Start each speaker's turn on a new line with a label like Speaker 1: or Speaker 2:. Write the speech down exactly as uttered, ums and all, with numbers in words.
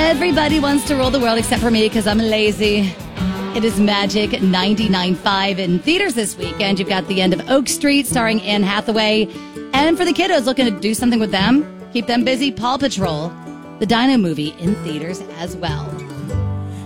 Speaker 1: Everybody wants to rule the world except for me because I'm lazy. It is Magic ninety-nine point five in theaters this weekend. You've got The End of Oak Street starring Anne Hathaway. And for the kiddos looking to do something with them, keep them busy, Paw Patrol, the Dino movie in theaters as well.